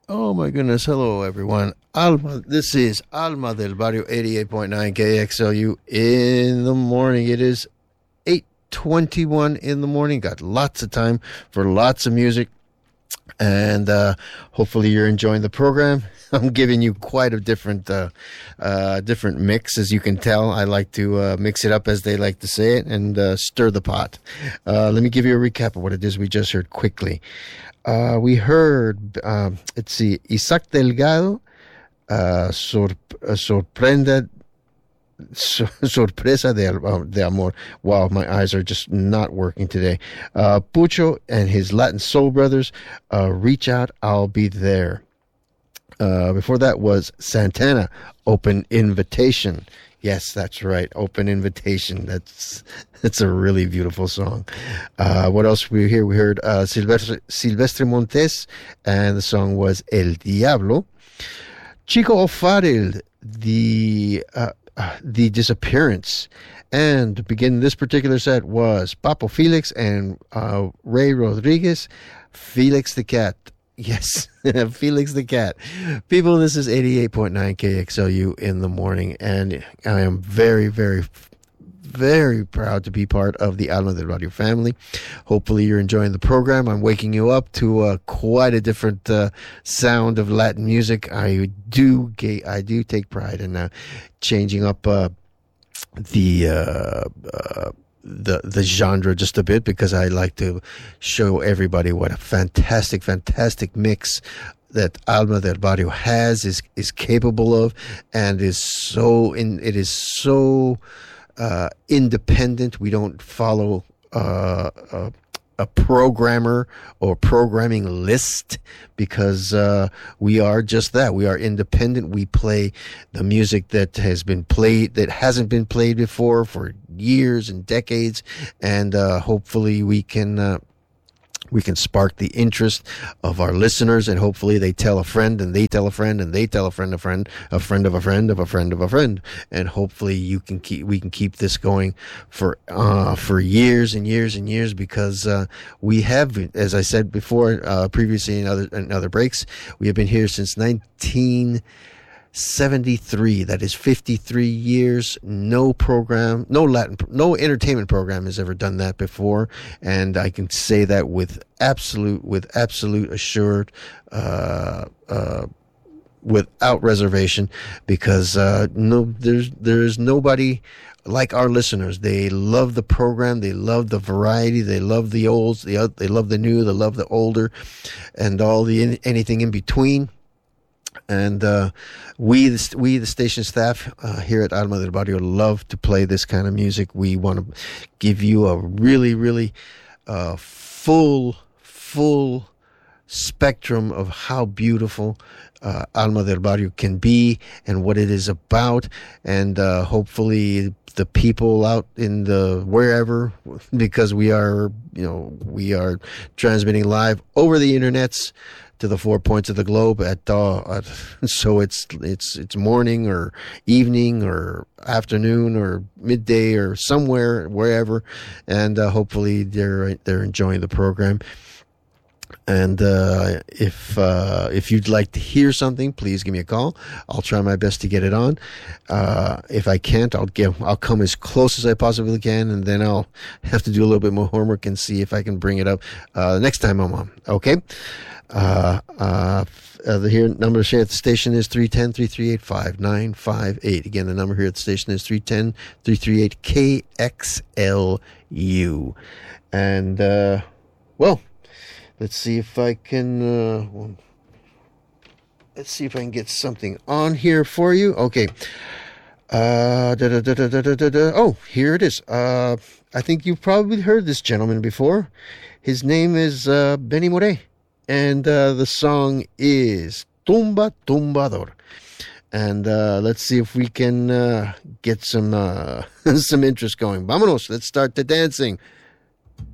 Oh my goodness. Hello, everyone. Alma, this is Alma del Barrio 88.9 KXLU in the morning. It is 8:21 in the morning. Got lots of time for lots of music. And hopefully you're enjoying the program. I'm giving you quite a different mix, as you can tell. I like to mix it up, as they like to say it, and stir the pot. Let me give you a recap of what it is we just heard quickly. We heard, let's see, Isaac Delgado, sorpresa de amor. Wow, my eyes are just not working today. Pucho and his Latin Soul Brothers, Reach Out, I'll Be There. Before that was Santana, Open Invitation. Yes, that's right, Open Invitation. That's a really beautiful song. What else we hear? We heard Silvestre Montes, and the song was El Diablo. Chico O'Farrill, the Disappearance. And to begin this particular set was Papo Felix and Ray Rodriguez, Felix the Cat. Yes, Felix the Cat. People, this is 88.9 KXLU in the morning, and I am very, very, very proud to be part of the Alma del Radio family. Hopefully you're enjoying the program. I'm waking you up to quite a different sound of Latin music. I do take pride in changing up the genre just a bit, because I like to show everybody what a fantastic mix that Alma del Barrio is capable of, and it is so independent. We don't follow a programmer or programming list, because we are just that. We are independent. We play the music that hasn't been played before for years and decades, and hopefully we can spark the interest of our listeners, and hopefully they tell a friend, and they tell a friend, and they tell a friend, a friend of a friend of a friend of a friend, and hopefully we can keep this going for years and years and years, because we have, as I said before, previously in other breaks, we have been here since 1973. That is 53 years. No entertainment program has ever done that before, and I can say that with absolute assured, without reservation, because there's nobody like our listeners. They love the program, they love the variety, they love the olds, they love the new, they love the older, and anything in between. And we, the station staff here at Alma del Barrio, love to play this kind of music. We want to give you a really, really full spectrum of how beautiful Alma del Barrio can be and what it is about. And hopefully the people out in the wherever, because we are transmitting live over the internets to the 4 points of the globe so it's morning or evening or afternoon or midday or somewhere, wherever, and hopefully they're enjoying the program. And if you'd like to hear something, please give me a call. I'll try my best to get it on. If I can't, I'll come as close as I possibly can, and then I'll have to do a little bit more homework and see if I can bring it up next time I'm on. Okay. The number here at the station is 310-338-5958. Again, the number here at the station is 310-338-KXLU. And, well, let's see if I can get something on here for you. Okay. Oh, here it is. I think you've probably heard this gentleman before. His name is Benny Moré. And the song is Tumba Tumbador. And let's see if we can get some interest going. Vámonos, let's start the dancing.